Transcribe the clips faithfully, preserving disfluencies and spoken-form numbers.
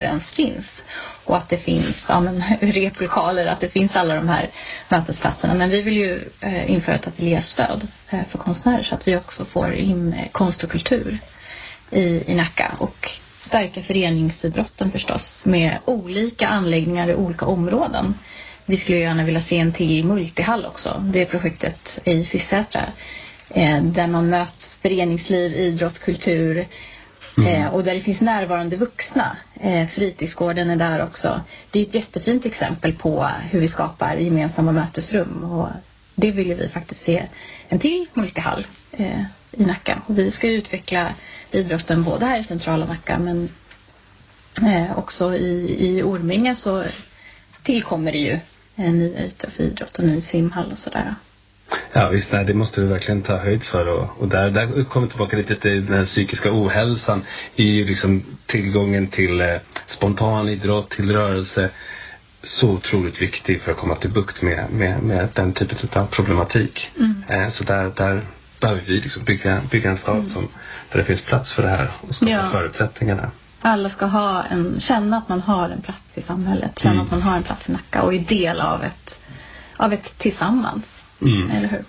ens finns. Och att det finns ja, men, replokaler, att det finns alla de här mötesplatserna. Men vi vill ju eh, införa ett ateljéstöd eh, för konstnärer så att vi också får in eh, konst och kultur i, i Nacka. Och stärka föreningsidrotten förstås med olika anläggningar i olika områden. Vi skulle gärna vilja se en till multihall också. Det är projektet i Fisksätra. Eh, där man möts föreningsliv, idrott, kultur. Mm. Eh, och där det finns närvarande vuxna. Eh, fritidsgården är där också. Det är ett jättefint exempel på hur vi skapar gemensamma mötesrum. Och det vill vi faktiskt se en till multihall eh, i Nacka. Och vi ska utveckla idrotten både här i centrala Nacka men eh, också i, i Orminge så tillkommer det ju en ny yta för idrott och en ny simhall och sådär. Ja visst, nej, det måste vi verkligen ta höjd för och, och där, där kommer tillbaka lite till den psykiska ohälsan i liksom tillgången till eh, spontan idrott, till rörelse så otroligt viktig för att komma till bukt med, med, med den typen av problematik. Mm. Eh, så där, där behöver vi liksom bygga, bygga en stad mm. som, där det finns plats för det här och skapa ja. förutsättningarna. Alla ska ha en, känna att man har en plats i samhället, känna mm. att man har en plats i Nacka och är del av ett, av ett tillsammans. Mm. Eller hur?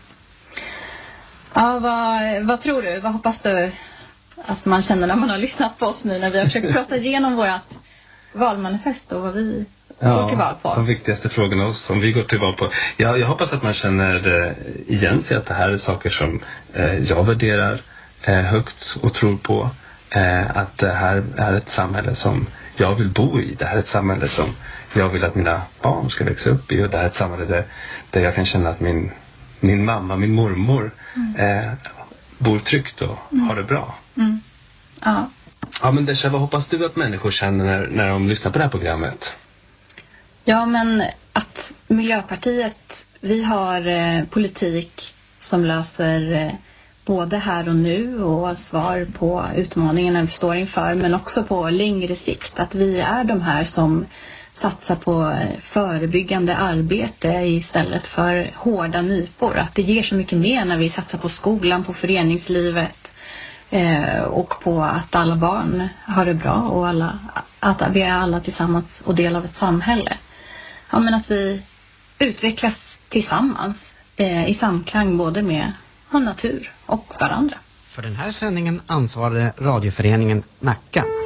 Ja, vad, vad tror du? Vad hoppas du att man känner när man har lyssnat på oss nu när vi har försökt prata igenom vårt valmanifest och vad vi ja, går till val på? De viktigaste frågorna som vi går till val på. Jag, jag hoppas att man känner eh, igen sig att det här är saker som eh, jag värderar eh, högt och tror på. Eh, att det här är ett samhälle som jag vill bo i. Det här är ett samhälle som jag vill att mina barn ska växa upp i. Och det här är ett samhälle där, där jag kan känna att min, min mamma, min mormor mm. eh, bor tryggt och mm. har det bra. Mm. Ja. Ja, men Desha, vad hoppas du att människor känner när, när de lyssnar på det här programmet? Ja, men att Miljöpartiet, vi har eh, politik som löser eh, både här och nu och svar på utmaningarna vi står inför, men också på längre sikt. Att vi är de här som satsar på förebyggande arbete istället för hårda nypor. Att det ger så mycket mer när vi satsar på skolan, på föreningslivet eh, och på att alla barn har det bra och alla, att vi är alla tillsammans och del av ett samhälle. Ja, men att vi utvecklas tillsammans eh, i samklang både med natur och varandra. För den här sändningen ansvarade radioföreningen Nacka.